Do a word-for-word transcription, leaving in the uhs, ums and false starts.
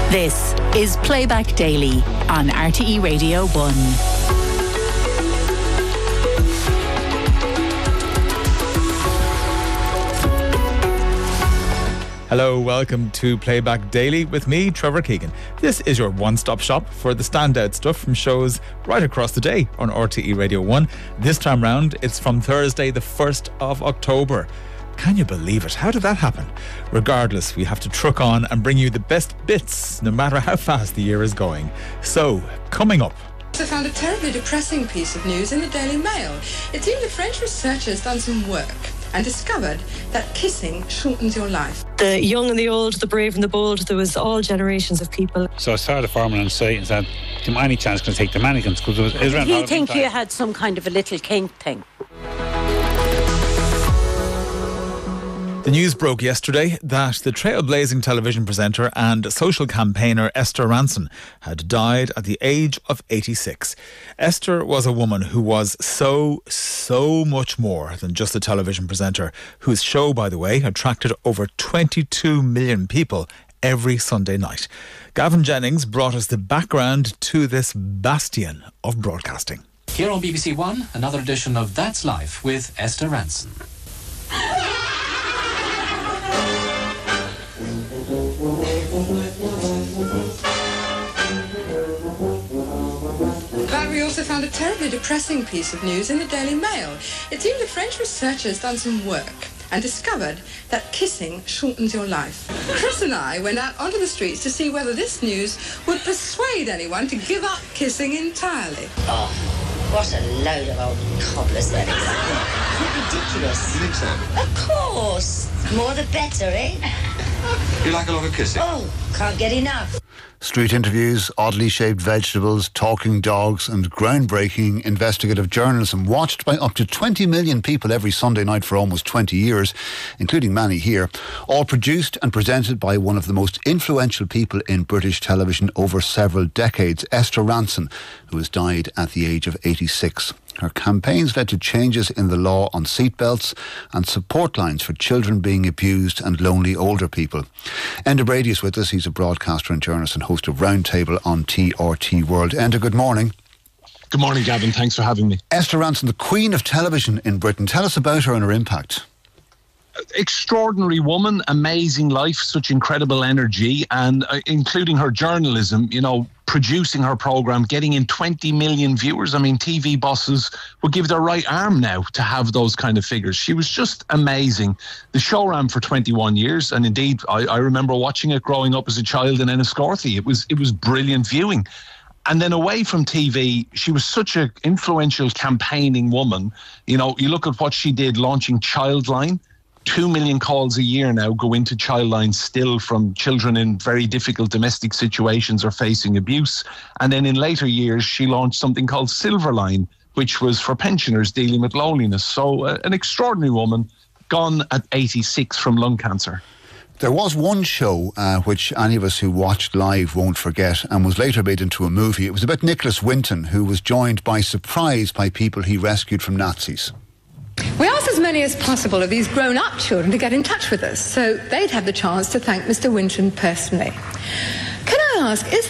This is Playback Daily on R T E Radio one. Hello, welcome to Playback Daily with me, Trevor Keegan. This is your one-stop shop for the standout stuff from shows right across the day on R T E Radio one. This time round, it's from Thursday, the first of October. Can you believe it? How did that happen? Regardless, we have to truck on and bring you the best bits, no matter how fast the year is going. So, coming up. I found a terribly depressing piece of news in the Daily Mail. It seems a French researcher's done some work and discovered that kissing shortens your life. The young and the old, the brave and the bold, there was all generations of people. So I started farming on site and said, do you any chance can I take the mannequins? Because it was, it was around Did he think you had some kind of a little kink thing? The news broke yesterday that the trailblazing television presenter and social campaigner Esther Rantzen had died at the age of eighty-six. Esther was a woman who was so, so much more than just a television presenter, whose show, by the way, attracted over twenty-two million people every Sunday night. Gavin Jennings brought us the background to this bastion of broadcasting. Here on B B C One, another edition of That's Life with Esther Rantzen. But we also found a terribly depressing piece of news in the Daily Mail. It seems a French researcher's done some work and discovered that kissing shortens your life. Chris and I went out onto the streets to see whether this news would persuade anyone to give up kissing entirely. Oh, what a load of old cobblers that is. Ridiculous. You think so? Of course. More the better, eh? You like a lot of kissing? Oh, can't get enough. Street interviews, oddly shaped vegetables, talking dogs and groundbreaking investigative journalism watched by up to twenty million people every Sunday night for almost twenty years, including many here, all produced and presented by one of the most influential people in British television over several decades, Esther Rantzen, who has died at the age of eighty-six. Her campaigns led to changes in the law on seatbelts and support lines for children being abused and lonely older people. Enda Brady is with us. He's a broadcaster and journalist and host of Roundtable on T R T World. Enda, good morning. Good morning, Gavin. Thanks for having me. Esther Rantzen, the Queen of Television in Britain. Tell us about her and her impact. Extraordinary woman, amazing life, such incredible energy, and uh, including her journalism, you know, producing her programme, getting in twenty million viewers. I mean, T V bosses would give their right arm now to have those kind of figures. She was just amazing. The show ran for twenty-one years, and indeed, I, I remember watching it growing up as a child in Enniscorthy. It was, it was brilliant viewing. And then away from T V, she was such an influential campaigning woman. You know, you look at what she did launching Childline. Two million calls a year now go into Childline still from children in very difficult domestic situations or facing abuse. And then in later years, she launched something called Silverline, which was for pensioners dealing with loneliness. So uh, an extraordinary woman, gone at eighty-six from lung cancer. There was one show uh, which any of us who watched live won't forget and was later made into a movie. It was about Nicholas Winton, who was joined by surprise by people he rescued from Nazis. We asked as many as possible of these grown-up children to get in touch with us so they'd have the chance to thank Mister Winton personally. Can I ask, is